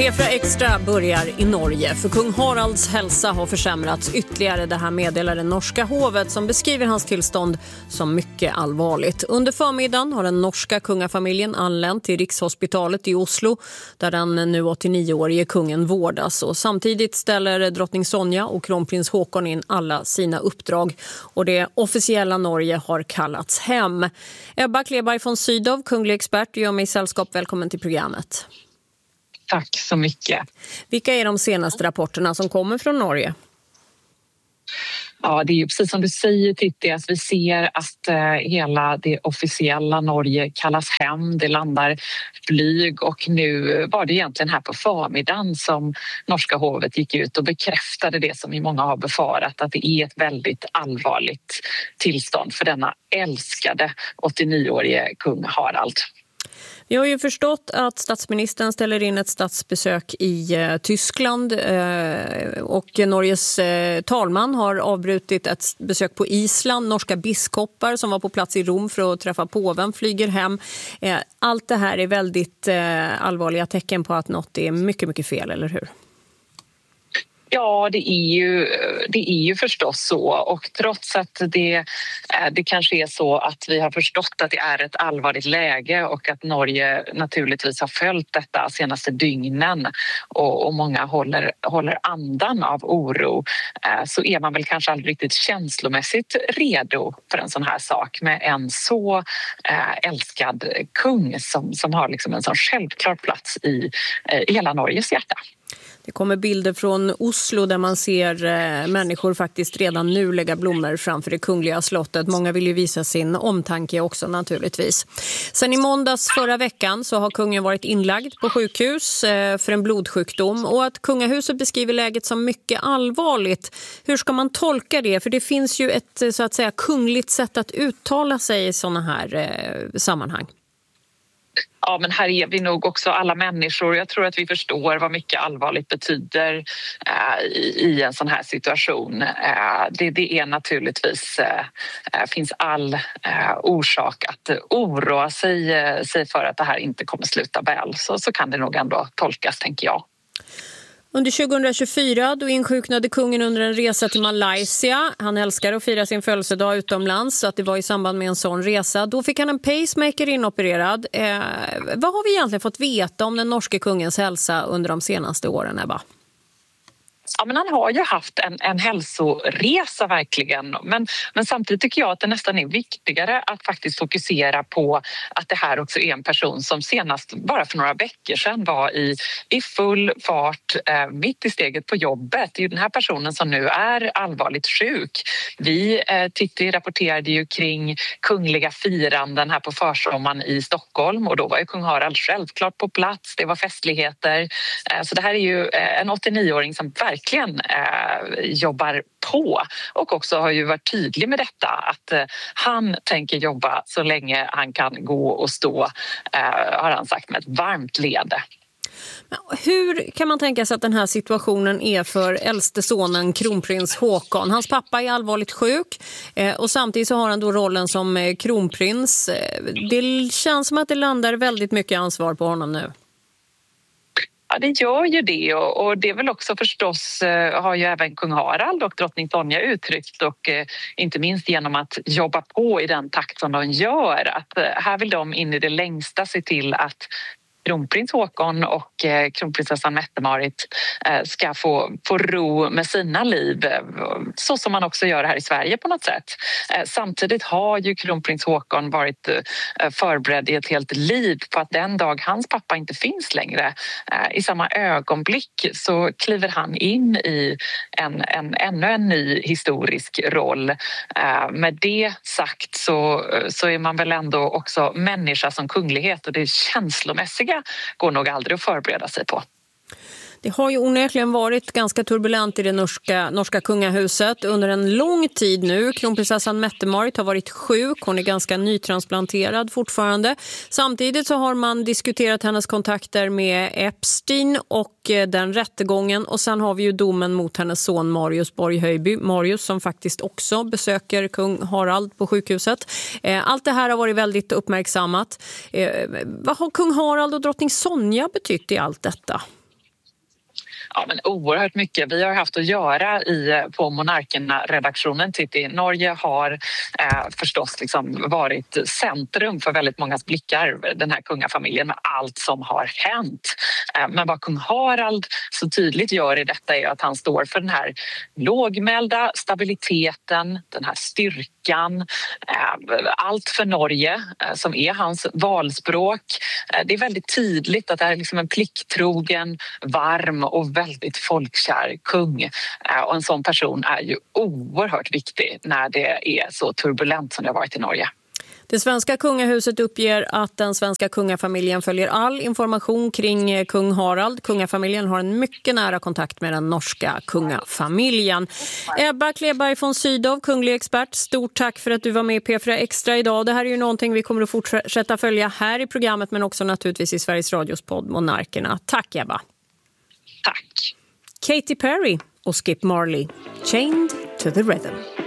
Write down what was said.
P4 Extra börjar i Norge, för kung Haralds hälsa har försämrats ytterligare. Det här meddelar det norska hovet som beskriver hans tillstånd som mycket allvarligt. Under förmiddagen har den norska kungafamiljen anlänt till Rikshospitalet i Oslo där den nu 89-årige kungen vårdas. Och samtidigt ställer drottning Sonja och kronprins Håkon in alla sina uppdrag. Och det officiella Norge har kallats hem. Ebba Kleberg från Sydow, kunglig expert, gör mig sällskap. Välkommen till programmet. Tack så mycket. Vilka är de senaste rapporterna som kommer från Norge? Ja, det är ju precis som du säger, Titti, att vi ser att hela det officiella Norge kallas hem. Det landar flyg och nu var det egentligen här på förmiddagen som norska hovet gick ut och bekräftade det som många har befarat, att det är ett väldigt allvarligt tillstånd för denna älskade 89-årige kung Harald. Vi har ju förstått att statsministern ställer in ett statsbesök i Tyskland och Norges talman har avbrutit ett besök på Island. Norska biskopar som var på plats i Rom för att träffa påven flyger hem. Allt det här är väldigt allvarliga tecken på att något är mycket, mycket fel, eller hur? Ja, det är ju förstås så, och trots att det kanske är så att vi har förstått att det är ett allvarligt läge och att Norge naturligtvis har följt detta senaste dygnen och många håller andan av oro, så är man väl kanske aldrig riktigt känslomässigt redo för en sån här sak med en så älskad kung som har liksom en sån självklar plats i hela Norges hjärta. Det kommer bilder från Oslo där man ser människor faktiskt redan nu lägga blommor framför det kungliga slottet. Många vill ju visa sin omtanke också naturligtvis. Sen i måndags förra veckan så har kungen varit inlagd på sjukhus för en blodsjukdom. Och att kungahuset beskriver läget som mycket allvarligt. Hur ska man tolka det? För det finns ju ett så att säga kungligt sätt att uttala sig i sådana här sammanhang. Ja, men här är vi nog också alla människor. Jag tror att vi förstår vad mycket allvarligt betyder i en sån här situation. Det är naturligtvis, finns all orsak att oroa sig för att det här inte kommer sluta väl. Så kan det nog ändå tolkas, tänker jag. Under 2024 då insjuknade kungen under en resa till Malaysia. Han älskar att fira sin födelsedag utomlands, så att det var i samband med en sån resa. Då fick han en pacemaker inopererad. Vad har vi egentligen fått veta om den norske kungens hälsa under de senaste åren, Ebba? Ja, men han har ju haft en hälsoresa verkligen, men samtidigt tycker jag att det nästan är viktigare att faktiskt fokusera på att det här också är en person som senast bara för några veckor sedan var i full fart mitt i steget på jobbet. Det är ju den här personen som nu är allvarligt sjuk. Vi rapporterade ju kring kungliga firanden här på försommaren i Stockholm, och då var ju kung Harald självklart på plats. Det var festligheter. Så det här är ju en 89-åring som verkligen jobbar på, och också har ju varit tydlig med detta att han tänker jobba så länge han kan gå och stå, har han sagt med ett varmt leende. Hur kan man tänka sig att den här situationen är för äldste sonen kronprins Håkon? Hans pappa är allvarligt sjuk och samtidigt så har han då rollen som kronprins. Det känns som att det landar väldigt mycket ansvar på honom nu. Ja, det gör ju det, och det är väl också förstås, har ju även kung Harald och drottning Sonja uttryckt, och inte minst genom att jobba på i den takt som de gör, att här vill de in i det längsta se till att kronprins Håkon och kronprinsessan Mette-Marit ska få ro med sina liv, så som man också gör här i Sverige på något sätt. Samtidigt har ju kronprins Håkon varit förberedd i ett helt liv på att den dag hans pappa inte finns längre, i samma ögonblick så kliver han in i ännu en ny historisk roll. Med det sagt så är man väl ändå också människa som kunglighet, och det känslomässiga går nog aldrig att förbereda sig på. Det har ju onekligen varit ganska turbulent i det norska kungahuset under en lång tid nu. Kronprinsessan Mette-Marit har varit sjuk, hon är ganska nytransplanterad fortfarande. Samtidigt så har man diskuterat hennes kontakter med Epstein och den rättegången. Och sen har vi ju domen mot hennes son Marius Borghöjby. Marius som faktiskt också besöker kung Harald på sjukhuset. Allt det här har varit väldigt uppmärksammat. Vad har kung Harald och drottning Sonja betytt i allt detta? Ja, men oerhört mycket. Vi har haft att göra på Monarkerna-redaktionen. Titti, Norge har förstås liksom varit centrum för väldigt mångas blickar, den här kungafamiljen, med allt som har hänt. Men vad kung Harald så tydligt gör i detta är att han står för den här lågmälda stabiliteten, den här styrkan, allt för Norge som är hans valspråk. Det är väldigt tydligt att det här är liksom en plikttrogen, varm och väldigt folkkär kung. Och en sån person är ju oerhört viktig när det är så turbulent som det har varit i Norge. Det svenska kungahuset uppger att den svenska kungafamiljen följer all information kring kung Harald. Kungafamiljen har en mycket nära kontakt med den norska kungafamiljen. Ebba Kleberg von Sydow, kunglig expert, stort tack för att du var med i P4 Extra idag. Det här är ju någonting vi kommer att fortsätta följa här i programmet, men också naturligtvis i Sveriges Radios podd Monarkerna. Tack Ebba. Tack. Katy Perry och Skip Marley, Chained to the Rhythm.